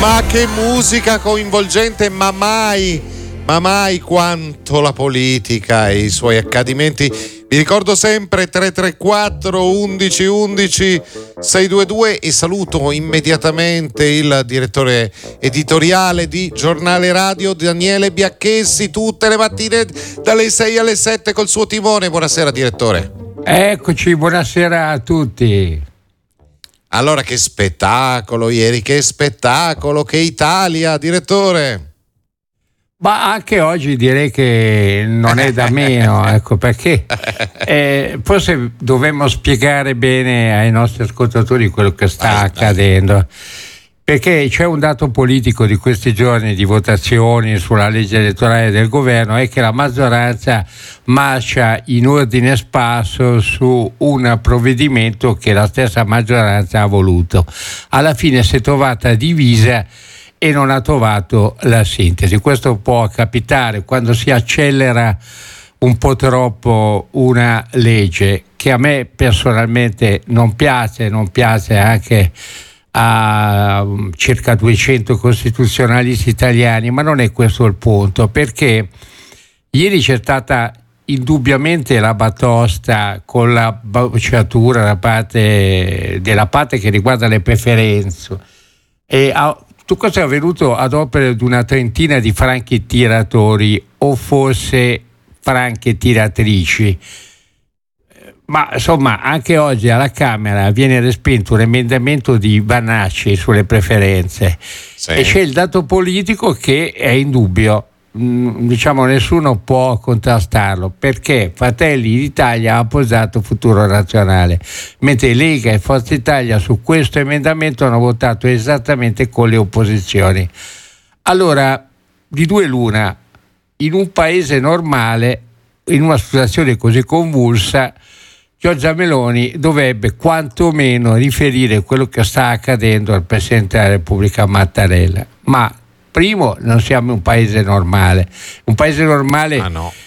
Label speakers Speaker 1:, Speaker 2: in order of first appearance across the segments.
Speaker 1: Ma che musica coinvolgente, ma mai quanto la politica e i suoi accadimenti. Vi ricordo sempre 334 11 11 622 e saluto immediatamente il direttore editoriale di Giornale Radio, Daniele Biacchessi, tutte le mattine dalle 6 alle 7 col suo timone. Buonasera direttore.
Speaker 2: Eccoci, buonasera a tutti.
Speaker 1: Allora, che spettacolo ieri, che spettacolo, che Italia, direttore.
Speaker 2: Ma anche oggi direi che non è da meno, ecco perché forse dovremmo spiegare bene ai nostri ascoltatori quello che sta accadendo. Perché c'è un dato politico di questi giorni di votazioni sulla legge elettorale del governo, è che la maggioranza marcia in ordine sparso su un provvedimento che la stessa maggioranza ha voluto. Alla fine si è trovata divisa e non ha trovato la sintesi. Questo può capitare quando si accelera un po' troppo una legge che a me personalmente non piace anche a circa 200 costituzionalisti italiani, ma non è questo il punto, perché ieri c'è stata indubbiamente la batosta con la bocciatura della parte che riguarda le preferenze, e tutto questo è avvenuto ad opera di una trentina di franchi tiratori o forse franche tiratrici. Ma insomma, anche oggi alla Camera viene respinto un emendamento di Vannacci sulle preferenze, sì. E c'è il dato politico che è indubbio, diciamo nessuno può contrastarlo, perché Fratelli d'Italia ha appoggiato Futuro Nazionale, mentre Lega e Forza Italia su questo emendamento hanno votato esattamente con le opposizioni. Allora, di due l'una, in un paese normale, in una situazione così convulsa, Giorgia Meloni dovrebbe quantomeno riferire quello che sta accadendo al Presidente della Repubblica Mattarella. Ma primo, non siamo un paese normale. Un paese normale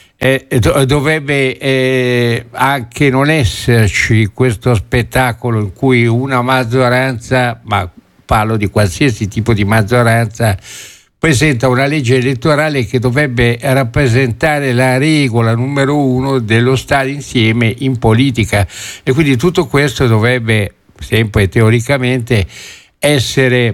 Speaker 2: dovrebbe anche non esserci questo spettacolo in cui una maggioranza, ma parlo di qualsiasi tipo di maggioranza, presenta una legge elettorale che dovrebbe rappresentare la regola numero uno dello stare insieme in politica, e quindi tutto questo dovrebbe sempre teoricamente essere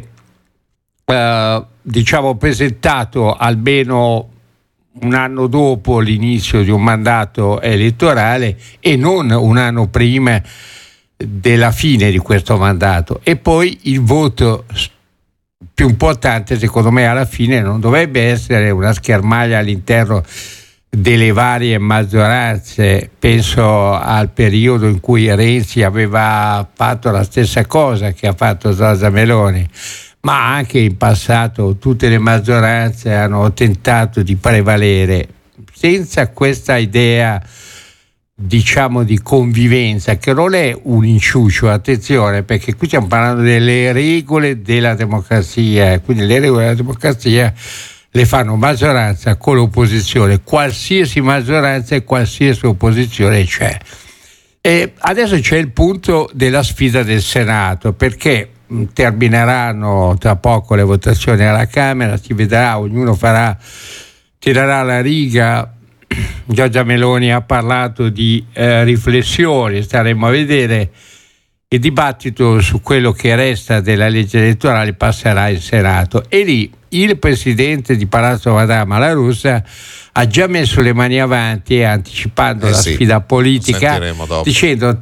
Speaker 2: presentato almeno un anno dopo l'inizio di un mandato elettorale e non un anno prima della fine di questo mandato. E poi il voto più importante, secondo me, alla fine non dovrebbe essere una schermaglia all'interno delle varie maggioranze. Penso al periodo in cui Renzi aveva fatto la stessa cosa che ha fatto Giorgia Meloni, ma anche in passato tutte le maggioranze hanno tentato di prevalere senza questa idea, diciamo, di convivenza, che non è un inciucio, attenzione, perché qui stiamo parlando delle regole della democrazia, quindi le regole della democrazia le fanno maggioranza con l'opposizione, qualsiasi maggioranza e qualsiasi opposizione c'è. E adesso c'è il punto della sfida del Senato, perché termineranno tra poco le votazioni alla Camera, si vedrà, ognuno tirerà la riga. Giorgia Meloni ha parlato di riflessioni, staremo a vedere. Il dibattito su quello che resta della legge elettorale passerà in Senato, e lì il presidente di Palazzo Madama, La Russa, ha già messo le mani avanti, anticipando la sfida politica, dicendo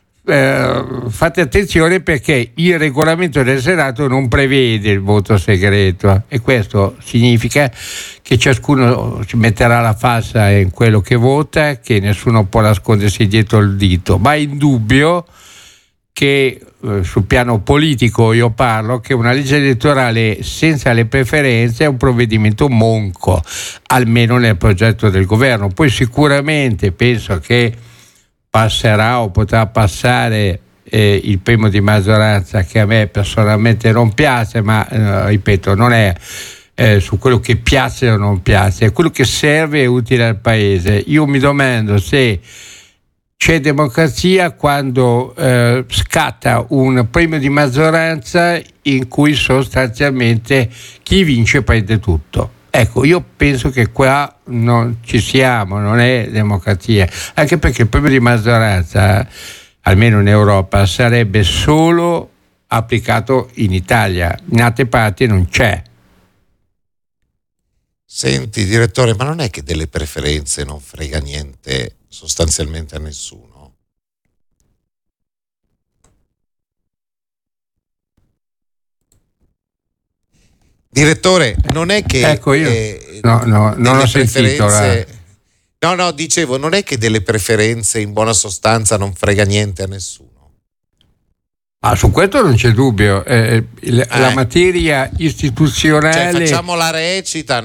Speaker 2: fate attenzione perché il regolamento del Senato non prevede il voto segreto, e questo significa che ciascuno ci metterà la faccia in quello che vota, che nessuno può nascondersi dietro il dito. Ma è indubbio che sul piano politico io parlo che una legge elettorale senza le preferenze è un provvedimento monco, almeno nel progetto del governo. Poi sicuramente penso che passerà o potrà passare il primo di maggioranza, che a me personalmente non piace, ma ripeto, non è su quello che piace o non piace, è quello che serve e utile al paese. Io mi domando se c'è democrazia quando scatta un premio di maggioranza in cui sostanzialmente chi vince prende tutto. Ecco, io penso che qua non ci siamo, non è democrazia, anche perché il premio di maggioranza, almeno in Europa, sarebbe solo applicato in Italia, in altre parti non c'è.
Speaker 1: Senti, direttore, ma non è che delle preferenze non frega niente sostanzialmente a nessuno? Direttore, non è che
Speaker 2: ecco, io non ho sentito.
Speaker 1: No, dicevo, non è che delle preferenze in buona sostanza non frega niente a nessuno.
Speaker 2: Su questo non c'è dubbio. La materia istituzionale.
Speaker 1: Cioè, facciamo la recita,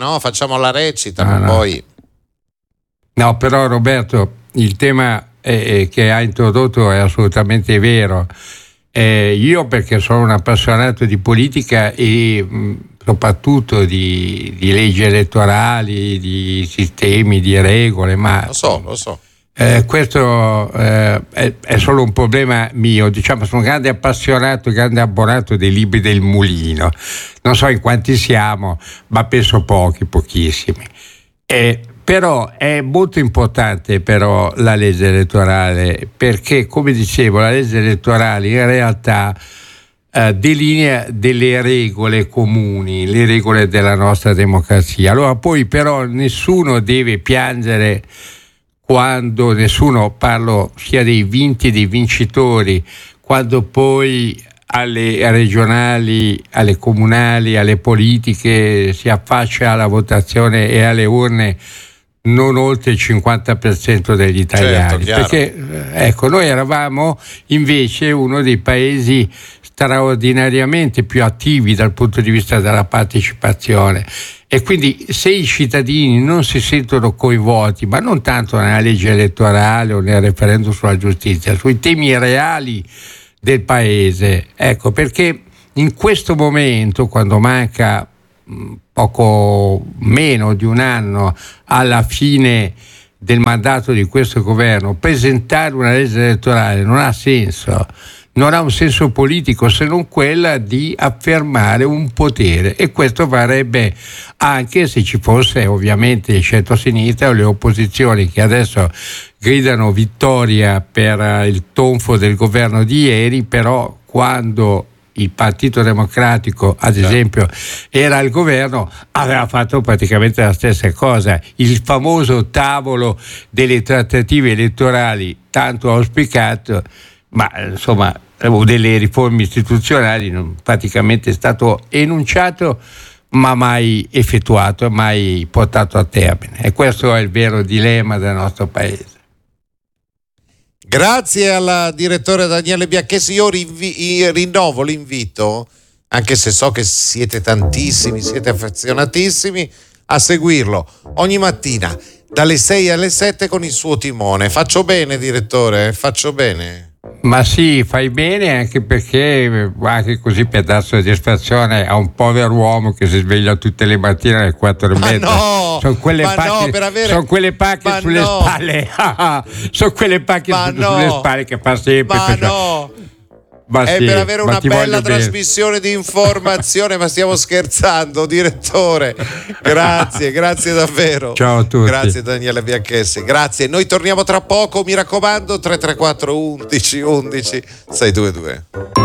Speaker 1: ma poi.
Speaker 2: No, però Roberto, il tema che ha introdotto è assolutamente vero. Io, perché sono un appassionato di politica e soprattutto di leggi elettorali, di sistemi, di regole, ma
Speaker 1: lo so.
Speaker 2: Questo è solo un problema mio, diciamo, sono un grande appassionato, grande abbonato dei libri del Mulino, non so in quanti siamo, ma penso pochissimi. Però è molto importante però la legge elettorale, perché, come dicevo, la legge elettorale in realtà delinea delle regole comuni, le regole della nostra democrazia. Allora poi però nessuno deve piangere quando parlo sia dei vinti che dei vincitori, quando poi alle regionali, alle comunali, alle politiche si affaccia alla votazione e alle urne non oltre il 50% degli italiani.
Speaker 1: Certo,
Speaker 2: perché ecco, noi eravamo invece uno dei paesi straordinariamente più attivi dal punto di vista della partecipazione, e quindi se i cittadini non si sentono coinvolti, ma non tanto nella legge elettorale o nel referendum sulla giustizia, sui temi reali del paese, ecco, perché in questo momento, quando manca poco meno di un anno alla fine del mandato di questo governo, presentare una legge elettorale non ha senso, non ha un senso politico se non quella di affermare un potere, e questo varrebbe anche se ci fosse ovviamente il centro-sinistra o le opposizioni che adesso gridano vittoria per il tonfo del governo di ieri, però quando il Partito Democratico, ad esempio, era al governo, aveva fatto praticamente la stessa cosa. Il famoso tavolo delle trattative elettorali, tanto auspicato, ma insomma delle riforme istituzionali, praticamente è stato enunciato ma mai effettuato, mai portato a termine, e questo è il vero dilemma del nostro paese.
Speaker 1: Grazie alla direttore Daniele Bianchessi. Io rinnovo l'invito, anche se so che siete tantissimi, siete affezionatissimi, a seguirlo ogni mattina dalle 6 alle 7 con il suo timone. Faccio bene, direttore? Faccio bene?
Speaker 2: Ma sì, fai bene, anche perché anche così per dar soddisfazione a un povero uomo che si sveglia tutte le mattine alle 4:30.
Speaker 1: Sono quelle
Speaker 2: pacche sulle spalle. Sono quelle pacche sulle spalle che fa sempre.
Speaker 1: Per avere una bella trasmissione di informazione, ma stiamo scherzando, direttore. Grazie davvero.
Speaker 2: Ciao a tutti.
Speaker 1: Grazie Daniele Bianchessi, grazie. Noi torniamo tra poco, mi raccomando, 334 11 11 622.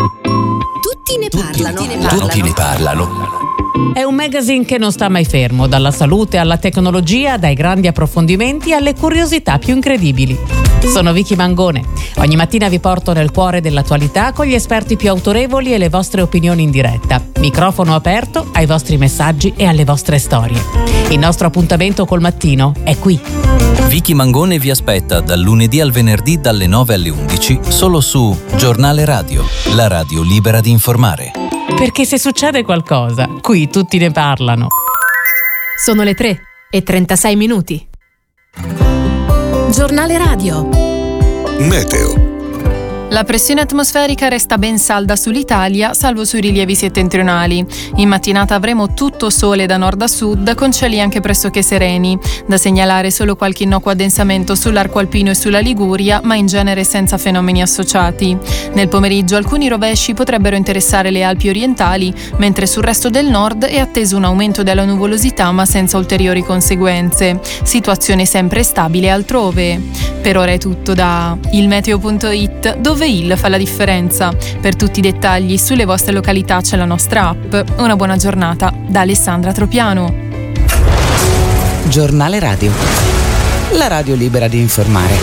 Speaker 3: Tutti ne parlano.
Speaker 4: È un magazine che non sta mai fermo, dalla salute alla tecnologia, dai grandi approfondimenti alle curiosità più incredibili. Sono Vicky Mangone. Ogni mattina vi porto nel cuore dell'attualità con gli esperti più autorevoli e le vostre opinioni in diretta. Microfono aperto ai vostri messaggi e alle vostre storie. Il nostro appuntamento col mattino è qui.
Speaker 3: Vicky Mangone vi aspetta dal lunedì al venerdì dalle 9 alle 11 solo su Giornale Radio, la radio libera di informare.
Speaker 4: Perché se succede qualcosa, qui tutti ne parlano.
Speaker 5: Sono le 3:36. Giornale Radio.
Speaker 6: Meteo. La pressione atmosferica resta ben salda sull'Italia, salvo sui rilievi settentrionali. In mattinata avremo tutto sole da nord a sud, con cieli anche pressoché sereni. Da segnalare solo qualche innocuo addensamento sull'arco alpino e sulla Liguria, ma in genere senza fenomeni associati. Nel pomeriggio alcuni rovesci potrebbero interessare le Alpi orientali, mentre sul resto del nord è atteso un aumento della nuvolosità, ma senza ulteriori conseguenze. Situazione sempre stabile altrove. Per ora è tutto da ilmeteo.it, dove il fa la differenza. Per tutti i dettagli sulle vostre località c'è la nostra app. Una buona giornata da Alessandra Tropiano.
Speaker 7: Giornale Radio. La radio libera di informare.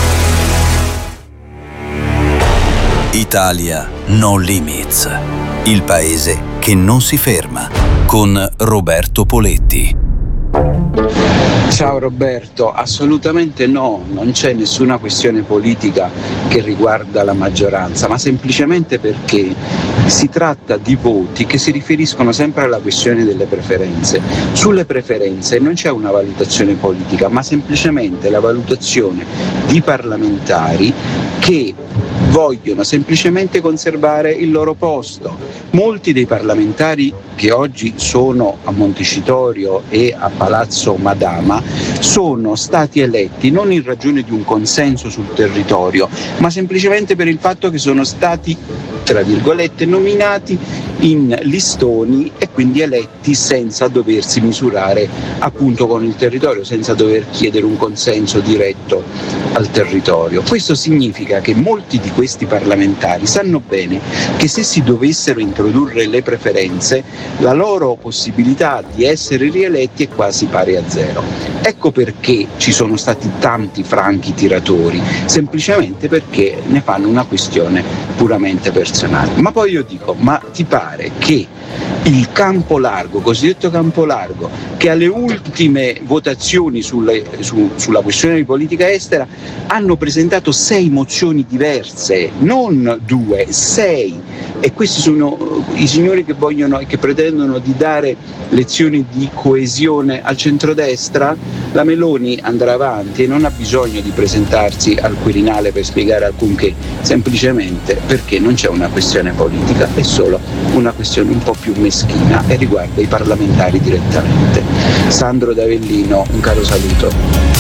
Speaker 3: Italia No Limits. Il paese che non si ferma. Con Roberto Poletti.
Speaker 8: Ciao Roberto, assolutamente no, non c'è nessuna questione politica che riguarda la maggioranza, ma semplicemente perché si tratta di voti che si riferiscono sempre alla questione delle preferenze. Sulle preferenze non c'è una valutazione politica, ma semplicemente la valutazione di parlamentari che vogliono semplicemente conservare il loro posto. Molti dei parlamentari che oggi sono a Montecitorio e a Palazzo Madama sono stati eletti non in ragione di un consenso sul territorio, ma semplicemente per il fatto che sono stati, tra virgolette, nominati in listoni e quindi eletti senza doversi misurare appunto con il territorio, senza dover chiedere un consenso diretto al territorio. Questo significa che molti di questi parlamentari sanno bene che se si dovessero introdurre le preferenze, la loro possibilità di essere rieletti è quasi pari a zero. Ecco perché ci sono stati tanti franchi tiratori, semplicemente perché ne fanno una questione puramente personale. Ma poi io dico, ma ti pare che il campo largo, cosiddetto campo largo, che alle ultime votazioni sulla questione di politica estera hanno presentato 6 mozioni diverse, non 2, 6, e questi sono i signori che vogliono e che pretendono di dare lezioni di coesione al centrodestra? La Meloni andrà avanti e non ha bisogno di presentarsi al Quirinale per spiegare alcunché, semplicemente perché non c'è una questione politica, è solo una questione un po' più meschina e riguarda i parlamentari direttamente. Sandro D'Avellino, un caro saluto.